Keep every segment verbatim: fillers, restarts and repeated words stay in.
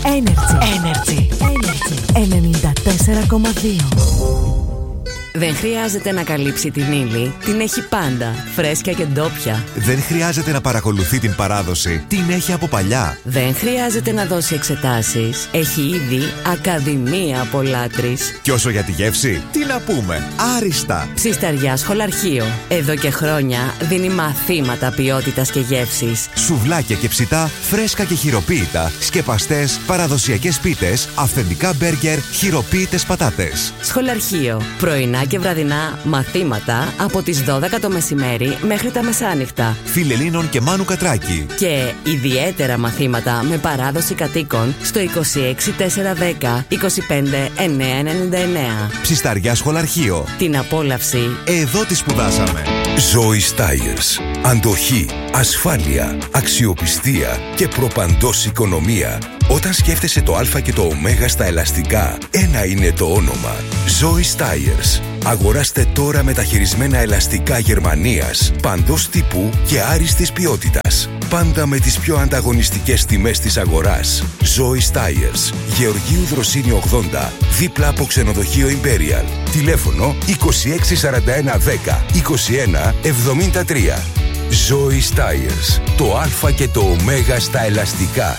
Energy. Energy. Energy. ενενήντα τέσσερα κόμμα δύο. Δεν χρειάζεται να καλύψει την ύλη, την έχει πάντα, φρέσκια και ντόπια. Δεν χρειάζεται να παρακολουθεί την παράδοση, την έχει από παλιά. Δεν χρειάζεται να δώσει εξετάσεις, έχει ήδη Ακαδημία Απολάτρης. Και όσο για τη γεύση, τι να πούμε, άριστα. Ψισταριά Σχολαρχείο. Εδώ και χρόνια δίνει μαθήματα ποιότητας και γεύσης. Σουβλάκια και ψητά, φρέσκα και χειροποίητα, σκεπαστές, παραδοσιακές πίτες, αυθεντικά μπέργκερ, χειροποίητες πατάτες. Σχολαρχείο. Πρωινά και βραδινά μαθήματα από τις δώδεκα το μεσημέρι μέχρι τα μεσάνυχτα. Φιλελλήνων και Μάνου Κατράκη. Και ιδιαίτερα μαθήματα με παράδοση κατοίκων στο είκοσι έξι τετρακόσια δέκα είκοσι πέντε εννιακόσια ενενήντα εννέα. Ψισταριά Σχολαρχείο. Την απόλαυση εδώ τη σπουδάσαμε. Zoe's Tires. Αντοχή, ασφάλεια, αξιοπιστία και προπαντός οικονομία. Όταν σκέφτεσαι το Α και το Ω στα ελαστικά, ένα είναι το όνομα. Zoe's Tires. Αγοράστε τώρα μεταχειρισμένα ελαστικά Γερμανίας, παντός τύπου και άριστης ποιότητας. Πάντα με τις πιο ανταγωνιστικές τιμές της αγοράς. Zoe's Tires. Γεωργίου Δροσίνη ογδόντα, δίπλα από ξενοδοχείο Imperial. Τηλέφωνο είκοσι έξι σαράντα ένα δέκα είκοσι ένα εβδομήντα τρία. Zoe's Tires. Το Α και το Ω στα ελαστικά.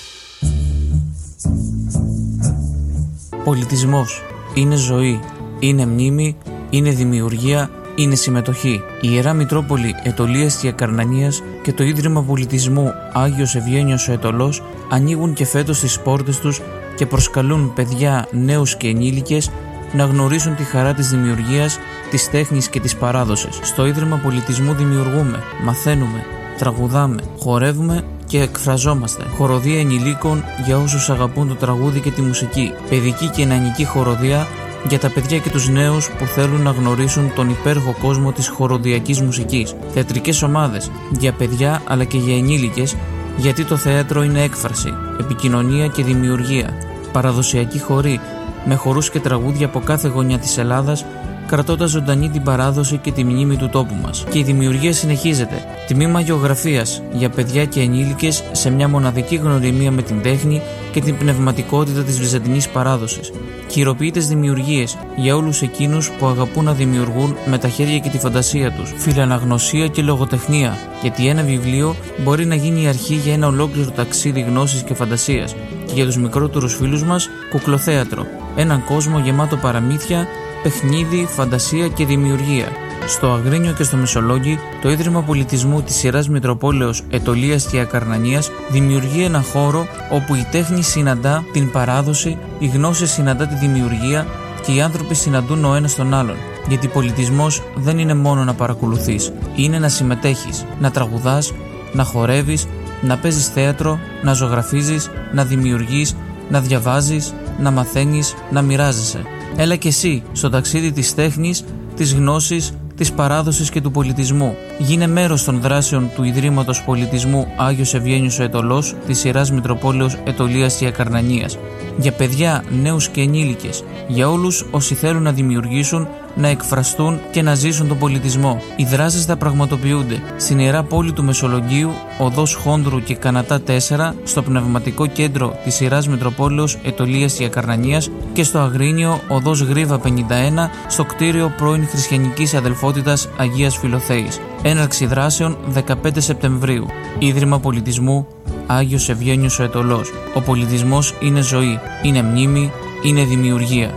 Πολιτισμός είναι ζωή, είναι μνήμη, είναι δημιουργία, είναι συμμετοχή. Η Ιερά Μητρόπολη Αιτωλίας και Ακαρνανίας και το Ίδρυμα Πολιτισμού Άγιος Ευγένιος ο Αιτωλός ανοίγουν και φέτος τις πόρτες τους και προσκαλούν παιδιά, νέους και ενήλικες να γνωρίσουν τη χαρά της δημιουργίας, της τέχνης και της παράδοσης. Στο Ίδρυμα Πολιτισμού δημιουργούμε, μαθαίνουμε, τραγουδάμε, χορεύουμε και εκφραζόμαστε. Χοροδία ενηλίκων για όσους αγαπούν το τραγούδι και τη μουσική. Παιδική και νεανική χοροδία για τα παιδιά και τους νέους που θέλουν να γνωρίσουν τον υπέροχο κόσμο της χοροδιακής μουσικής. Θεατρικές ομάδες για παιδιά αλλά και για ενήλικες, γιατί το θέατρο είναι έκφραση, επικοινωνία και δημιουργία. Παραδοσιακή χορή με χορούς και τραγούδια από κάθε γωνιά της Ελλάδας, κρατώντας ζωντανή την παράδοση και τη μνήμη του τόπου μας. Και η δημιουργία συνεχίζεται. Τμήμα γεωγραφίας για παιδιά και ενήλικες σε μια μοναδική γνωριμία με την τέχνη και την πνευματικότητα της βυζαντινής παράδοσης. Χειροποίητες δημιουργίες για όλους εκείνους που αγαπούν να δημιουργούν με τα χέρια και τη φαντασία τους. Φιλαναγνωσία και λογοτεχνία, γιατί ένα βιβλίο μπορεί να γίνει η αρχή για ένα ολόκληρο ταξίδι γνώσης και φαντασίας. Και για τους μικρότερους φίλους μας, κουκλοθέατρο. Έναν κόσμο γεμάτο παραμύθια, παιχνίδι, φαντασία και δημιουργία. Στο Αγρίνιο και στο Μεσολόγγι, το Ίδρυμα Πολιτισμού της Ιεράς Μητροπόλεως Αιτωλίας και Ακαρνανίας δημιουργεί ένα χώρο όπου η τέχνη συναντά την παράδοση, η γνώση συναντά τη δημιουργία και οι άνθρωποι συναντούν ο ένας τον άλλον. Γιατί πολιτισμός δεν είναι μόνο να παρακολουθείς, είναι να συμμετέχεις, να τραγουδάς, να χορεύεις, να παίζεις θέατρο, να ζωγραφίζεις, να δημιουργείς, να διαβάζεις, να μαθαίνεις, να μοιράζεσαι. Έλα και εσύ στο ταξίδι της τέχνης, της γνώσης, της παράδοσης και του πολιτισμού. Γίνε μέρος των δράσεων του Ιδρύματος Πολιτισμού Άγιος Ευγένιος ο Αιτωλός της Ιεράς Μητροπόλεως Αιτωλίας και Ακαρνανίας. Για παιδιά, νέους και ενήλικες. Για όλους όσοι θέλουν να δημιουργήσουν, να εκφραστούν και να ζήσουν τον πολιτισμό. Οι δράσεις θα πραγματοποιούνται στην Ιερά Πόλη του Μεσολογγίου, οδός Χόνδρου και Κανατά τέσσερα, στο Πνευματικό Κέντρο της Ιεράς Μητροπόλεως Αιτωλίας και Ακαρνανίας και στο Αγρίνιο, οδός Γρίβα πενήντα ένα, στο κτίριο πρώην Χριστιανικής Αδελφότητας Αγίας Φιλοθέης. Έναρξη δράσεων δεκαπέντε Σεπτεμβρίου. Ίδρυμα Πολιτισμού Άγιος Ευγένιος ο Αιτωλός. Ο πολιτισμός είναι ζωή, είναι μνήμη, είναι δημιουργία.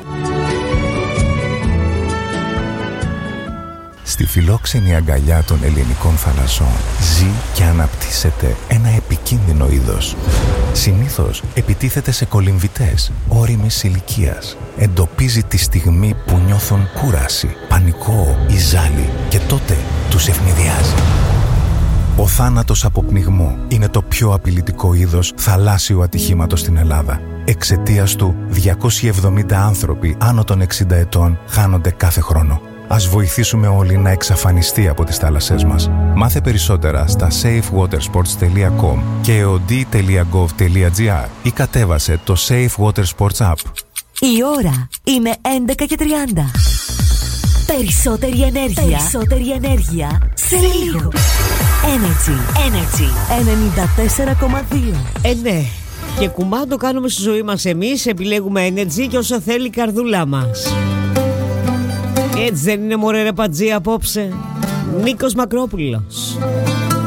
Στη φιλόξενη αγκαλιά των ελληνικών θαλασσών ζει και αναπτύσσεται ένα επικίνδυνο είδος. Συνήθως επιτίθεται σε κολυμβητές ώριμης ηλικίας. Εντοπίζει τη στιγμή που νιώθουν κούραση, πανικό ή ζάλι και τότε τους ευνηδιάζει. Ο θάνατος από πνιγμό είναι το πιο απειλητικό είδος θαλάσσιου ατυχήματος στην Ελλάδα. Εξαιτίας του, διακόσιοι εβδομήντα άνθρωποι άνω των εξήντα ετών χάνονται κάθε χρόνο. Ας βοηθήσουμε όλοι να εξαφανιστεί από τις θάλασσές μας. Μάθε περισσότερα στα safe water sports τελεία com και ο ντι τελεία γκοβ τελεία τζι άρ ή κατέβασε το Safe Water Sports App. Η ώρα είναι έντεκα και τριάντα. Περισσότερη ενέργεια. Περισσότερη ενέργεια σε λίγο. Energy. Energy. ενενήντα τέσσερα κόμμα δύο. Ε, ναι. Και κουμάντο κάνουμε στη ζωή μας εμείς, επιλέγουμε energy και όσα θέλει η καρδούλα μας. Έτσι δεν είναι, μωρέ ρε πατζή, απόψε? Νίκος Μακρόπουλος.